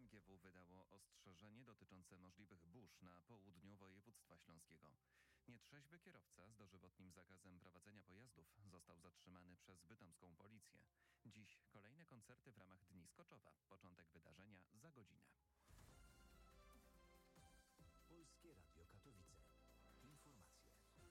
MGW wydało ostrzeżenie dotyczące możliwych burz na południu województwa śląskiego. Nietrzeźwy kierowca z dożywotnim zakazem prowadzenia pojazdów został zatrzymany przez bytomską policję. Dziś kolejne koncerty w ramach Dni Skoczowa. Początek wydarzenia za godzinę. Polskie Radio Katowice. Informacje.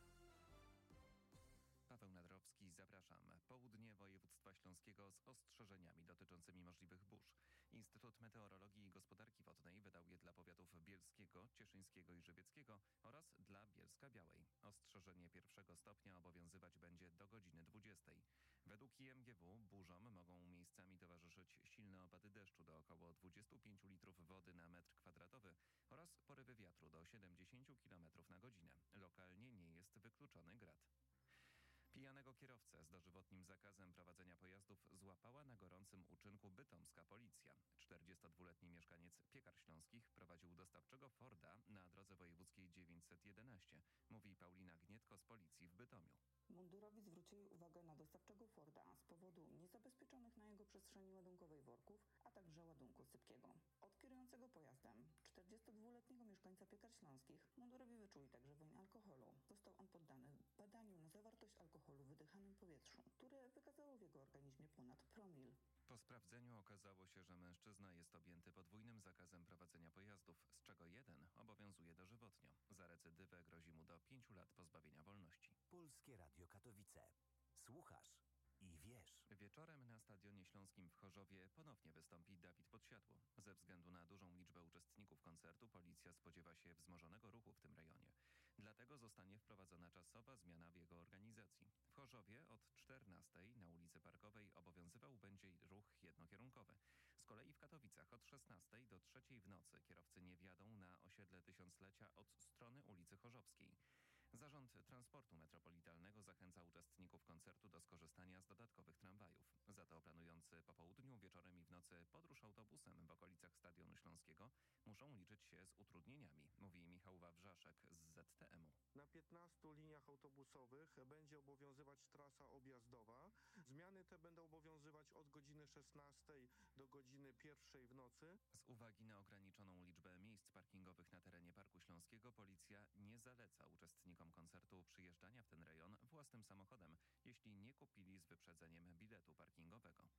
Paweł Nadrowski, zapraszam. Południe województwa śląskiego z ostrzeżeniami dotyczącymi możliwych burz. Instytut Meteorologii i Gospodarki Wodnej wydał je dla powiatów bielskiego, cieszyńskiego i żywieckiego oraz dla Bielska-Białej. Ostrzeżenie pierwszego stopnia obowiązywać będzie do godziny 20. Według IMGW burzom mogą miejscami towarzyszyć silne opady deszczu do około 25 litrów wody na metr kwadratowy oraz porywy wiatru do 70 km na godzinę. Lokalnie nie jest wykluczony grad. Pijanego kierowcę z dożywotnim zakazem prowadzenia pojazdów złapała na gorącym uczynku bytomska policja. 42-letni mieszkaniec Piekar Śląskich prowadził dostawczego Forda na drodze wojewódzkiej 911, mówi Paulina Gnietko z policji w Bytomiu. Mundurowi zwrócili uwagę na dostawczego Forda z powodu niezabezpieczonych na jego przestrzeni ładunkowej worków, a także ładunku sypkiego. Od kierującego pojazdem, 42-letniego mieszkańca Piekar Śląskich, mundurowi wyczuli także woń alkoholu. Został on poddany badaniu na zawartość alkoholu w wydychanym powietrzu, które wykazało w jego organizmie ponad promil. Po sprawdzeniu okazało się, że mężczyzna jest objęty podwójnym zakazem prowadzenia pojazdów, z czego jeden obowiązuje dożywotnio. Za recydywę grozi mu do 5 lat pozbawienia wolności. Polskie Radio Katowice. Słuchasz i wiesz. Wieczorem na Stadionie Śląskim w Chorzowie ponownie wystąpi Dawid Podsiadło. Ze względu na dużą liczbę uczestników koncertu policja spodziewa się wzmożonego ruchu w tym rejonie. Dlatego zostanie wprowadzona czasowa zmiana w jego organizacji. W Chorzowie od 14 na ulicy Parkowej obowiązywał będzie ruch jednokierunkowy. Z kolei w Katowicach od 16 do 3 w nocy kierowcy nie wjadą na osiedle Tysiąclecia od strony ulicy Chorzowskiej. Zarząd Transportu Metropolitalnego zachęca uczestników koncertu do skorzystania z dodatkowych tramwajów. Za to planujący po południu, wieczorem i w nocy podróż autobusem w okolicach Stadionu Śląskiego muszą liczyć się z utrudnieniami, mówi Michał Wawrzaszek z ZTM-u. Na 15 liniach autobusowych będzie obowiązywać trasa objazdowa. Zmiany te będą obowiązywać od godziny 16 do godziny 1 w nocy. Z uwagi na ograniczoną liczbę miejsc parkingowych na terenie Parku Śląskiego policja nie zaleca uczestnikom koncertu przyjeżdżania w ten rejon własnym samochodem, jeśli nie kupili z wyprzedzeniem biletu parkingowego.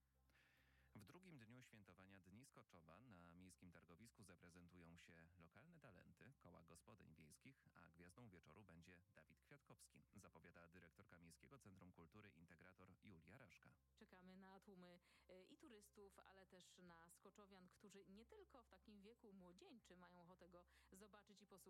W drugim dniu świętowania Dni Skoczowa na miejskim targowisku zaprezentują się lokalne talenty, koła gospodyń wiejskich, a gwiazdą wieczoru będzie Dawid Kwiatkowski, zapowiada dyrektorka Miejskiego Centrum Kultury Integrator Julia Raszka. Czekamy na tłumy i turystów, ale też na skoczowian, którzy nie tylko w takim wieku młodzieńczym mają ochotę go zobaczyć i posłuchać.